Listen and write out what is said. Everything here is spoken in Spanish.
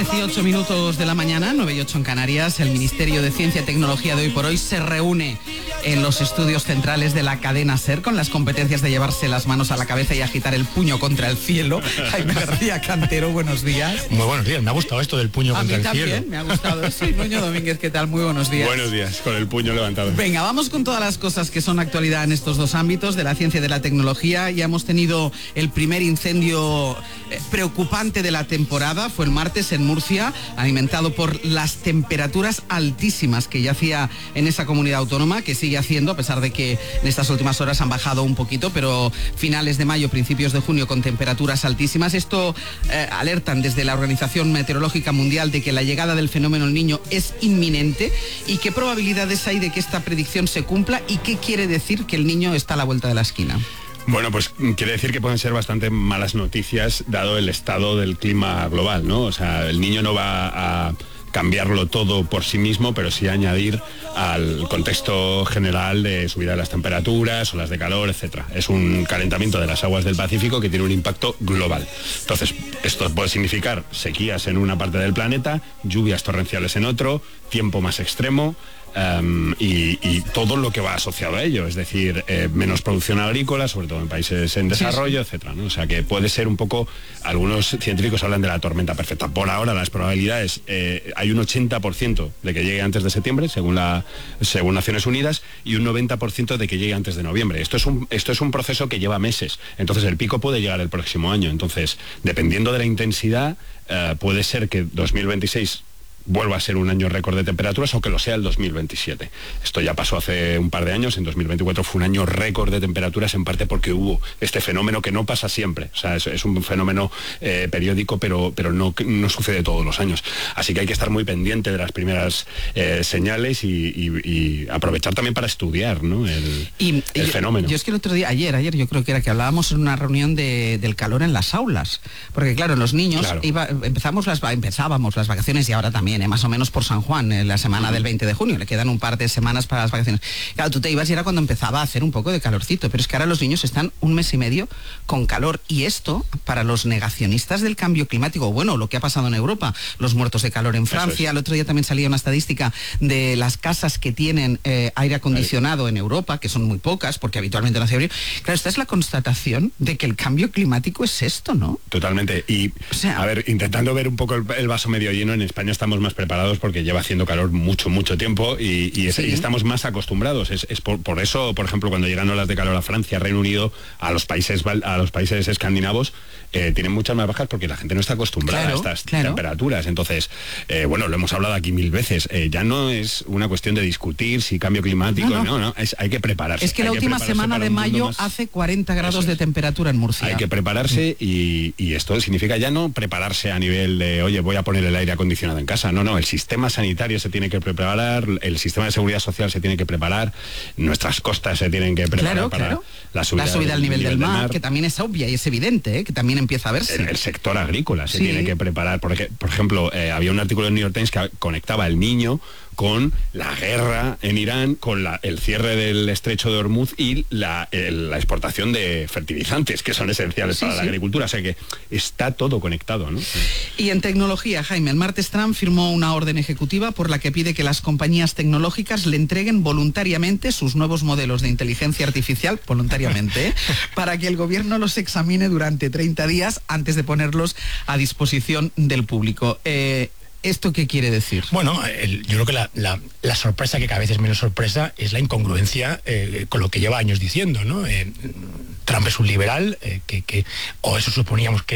9:18 de la mañana, 9:08 en Canarias. El Ministerio de Ciencia y Tecnología de Hoy por Hoy se reúne en los estudios centrales de la cadena SER con las competencias de llevarse las manos a la cabeza y agitar el puño contra el cielo. Jaime García Cantero, buenos días. Muy buenos días, me ha gustado esto del puño contra el cielo. A mí también me ha gustado. Sí, Nuño Domínguez, ¿qué tal? Muy buenos días. Buenos días, con el puño levantado. Venga, vamos con todas las cosas que son actualidad en estos dos ámbitos, de la ciencia y de la tecnología. Ya hemos tenido el primer incendio preocupante de la temporada, fue el martes en Murcia, alimentado por las temperaturas altísimas que ya hacía en esa comunidad autónoma, que sigue haciendo, a pesar de que en estas últimas horas han bajado un poquito, pero finales de mayo, principios de junio con temperaturas altísimas. Esto alertan desde la Organización Meteorológica Mundial de que la llegada del fenómeno El Niño es inminente y qué probabilidades hay de que esta predicción se cumpla y qué quiere decir que El Niño está a la vuelta de la esquina. Bueno, pues quiere decir que pueden ser bastante malas noticias dado el estado del clima global, ¿no? O sea, El Niño no va a cambiarlo todo por sí mismo, pero sí añadir al contexto general de subida de las temperaturas, olas de calor, etcétera. Es un calentamiento de las aguas del Pacífico que tiene un impacto global. Entonces, esto puede significar sequías en una parte del planeta, lluvias torrenciales en otro, tiempo más extremo, y todo lo que va asociado a ello, es decir, menos producción agrícola, sobre todo en países en desarrollo, etcétera, ¿no? O sea que puede ser un poco, algunos científicos hablan de la tormenta perfecta. Por ahora las probabilidades, hay un 80% de que llegue antes de septiembre, según Naciones Unidas, y un 90% de que llegue antes de noviembre. Esto es un proceso que lleva meses, entonces el pico puede llegar el próximo año. Entonces, dependiendo de la intensidad, puede ser que 2026 vuelva a ser un año récord de temperaturas o que lo sea el 2027. Esto ya pasó hace un par de años, en 2024 fue un año récord de temperaturas, en parte porque hubo este fenómeno que no pasa siempre. O sea, es un fenómeno periódico, pero no sucede todos los años. Así que hay que estar muy pendiente de las primeras señales y aprovechar también para estudiar, ¿no? el fenómeno. Yo es que el otro día, ayer yo creo que era que hablábamos en una reunión del calor en las aulas, porque claro, los niños, empezábamos las vacaciones y ahora también, más o menos por San Juan, la semana del 20 de junio, le quedan un par de semanas para las vacaciones. Claro, tú te ibas y era cuando empezaba a hacer un poco de calorcito, pero es que ahora los niños están un mes y medio con calor, y esto, para los negacionistas del cambio climático, bueno, lo que ha pasado en Europa, los muertos de calor en Francia, el otro día también salía una estadística de las casas que tienen aire acondicionado en Europa, que son muy pocas, porque habitualmente no hace frío. Claro, esta es la constatación de que el cambio climático es esto, ¿no? Totalmente, y a ver, intentando ver un poco el vaso medio lleno, en España estamos más preparados porque lleva haciendo calor mucho tiempo y estamos más acostumbrados. Es por eso, por ejemplo, cuando llegan olas de calor a Francia, Reino Unido, a los países escandinavos, tienen muchas más bajas porque la gente no está acostumbrada a estas temperaturas. Entonces, bueno, lo hemos hablado aquí 1000 veces. Ya no es una cuestión de discutir si cambio climático, no, hay que prepararse. Es que la última semana de mayo hace 40 grados de temperatura en Murcia. Hay que prepararse y esto significa ya no prepararse a nivel de, oye, voy a poner el aire acondicionado en casa. No, el sistema sanitario se tiene que preparar, el sistema de seguridad social se tiene que preparar, nuestras costas se tienen que preparar para la subida al nivel del mar, que también es obvia y es evidente, que también empieza a verse. El sector agrícola se tiene que preparar, porque, por ejemplo, había un artículo en New York Times que conectaba El Niño con la guerra en Irán, con el cierre del estrecho de Hormuz y la exportación de fertilizantes, que son esenciales para la agricultura. O sea que está todo conectado, ¿no? Y en tecnología, Jaime, el martes Trump firmó una orden ejecutiva por la que pide que las compañías tecnológicas le entreguen voluntariamente sus nuevos modelos de inteligencia artificial, voluntariamente, para que el gobierno los examine durante 30 días antes de ponerlos a disposición del público. ¿Esto qué quiere decir? Bueno, yo creo que la sorpresa, que cada vez es menos sorpresa, es la incongruencia con lo que lleva años diciendo, ¿no? Trump es un liberal, o eso suponíamos que